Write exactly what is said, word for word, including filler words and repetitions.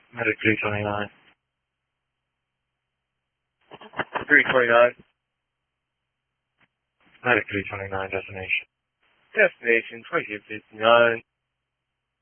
Medic three twenty-nine. three twenty-nine. Medic three twenty-nine, destination. Destination twenty-two fifty-nine.